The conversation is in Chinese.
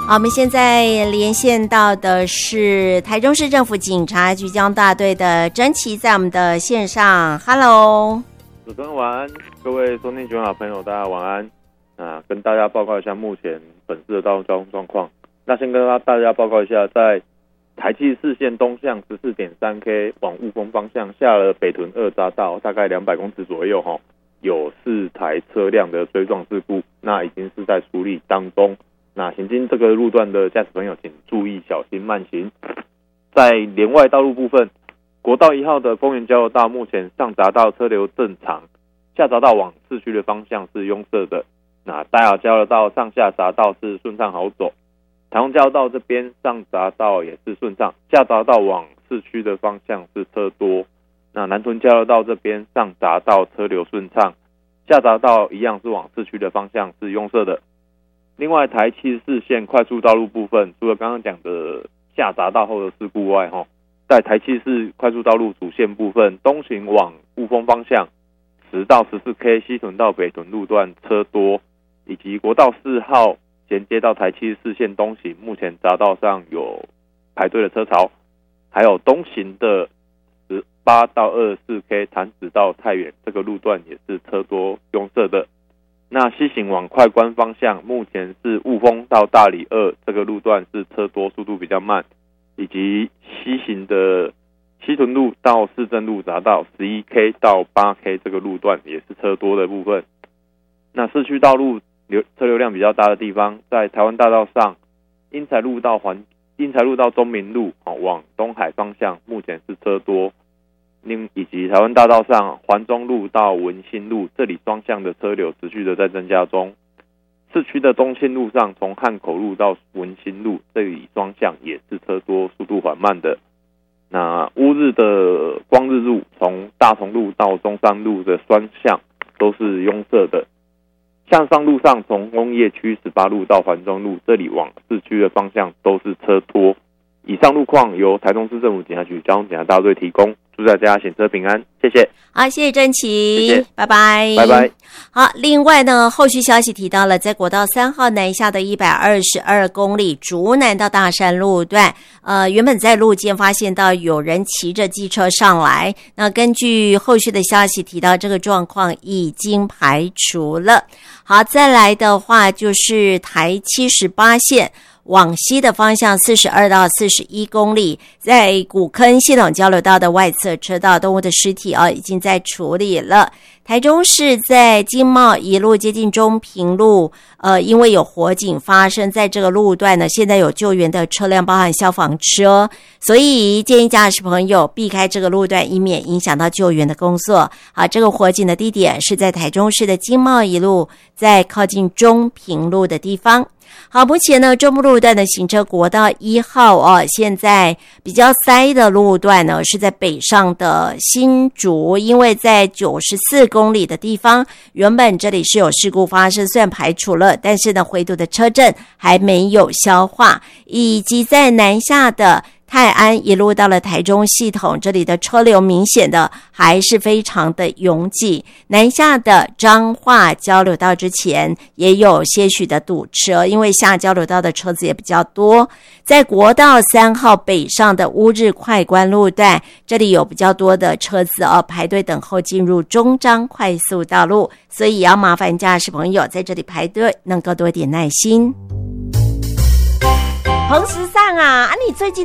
好，我们现在连线到的是台中市政府警察局交通大队的甄琪，在我们的线上。Hello， 主持人晚安，各位收听群好朋友，大家晚安。跟大家报告一下目前本市的道路交通状况。那先跟大家报告一下，在台74线东向 14.3K 往雾峰方向下了北屯2匝道，大概200公尺左右有4台车辆的追撞事故，那已经是在处理当中。那行经这个路段的驾驶朋友请注意小心慢行。在连外道路部分，国道1号的丰原交流道目前上匝道车流正常，下匝道往市区的方向是拥塞的。那大雅交流道上下匝道是顺畅好走，台中交流道这边上匝道也是顺畅，下匝道往市区的方向是车多。那南屯交流道这边上匝道车流顺畅，下匝道一样是往市区的方向是拥塞的。另外，台74线快速道路部分，除了刚刚讲的下匝道后的事故外，在台74快速道路主线部分，东行往雾峰方向10到 14K 西屯到北屯路段车多，以及国道4号衔接到台74线东行，目前匝道上有排队的车潮，还有东行的18到 24K 潭子到太原这个路段也是车多拥塞的。那西行往快关方向，目前是雾峰到大里2这个路段是车多，速度比较慢，以及西行的西屯路到市政路匝道 11K 到 8K 这个路段也是车多的部分。那市区道路车流量比较大的地方，在台湾大道上，英才路到中明路往东海方向，目前是车多。以及台湾大道上环中路到文心路，这里双向的车流持续的在增加中。市区的东线路上，从汉口路到文心路，这里双向也是车多，速度缓慢的。那乌日的光日路，从大同路到中山路的双向都是拥塞的。向上路上，从工业区18路到环中路，这里往市区的方向都是车多。以上路况由台中市政府警察局交通警察大队提供，祝大家行车平安，谢谢。 好，谢谢甄琪， 谢谢， 拜拜， 拜拜。 好，另外呢，后续消息提到了，在国道3号南下的122公里竹南到大山路段，原本在路肩发现到有人骑着机车上来，那根据后续的消息提到，这个状况已经排除了。好，再来的话就是台78线。往西的方向42到41公里，在古坑系统交流道的外侧车道，动物的尸体已经在处理了。台中市在经贸一路接近中平路，因为有火警发生在这个路段呢，现在有救援的车辆，包含消防车，所以建议驾驶朋友避开这个路段，以免影响到救援的工作。好，这个火警的地点是在台中市的经贸一路，在靠近中平路的地方。好，目前呢，中部路段的行车国道1号现在比较塞的路段呢，是在北上的新竹，因为在94公里的地方，原本这里是有事故发生，虽然排除了，但是呢，回堵的车阵还没有消化，以及在南下的泰安一路到了台中系统，这里的车流明显的还是非常的拥挤。南下的彰化交流道之前也有些许的堵车，因为下交流道的车子也比较多。在国道3号北上的乌日快关路段，这里有比较多的车子排队等候进入中彰快速道路，所以也要麻烦驾驶朋友在这里排队能够多点耐心。彭时尚啊，你最近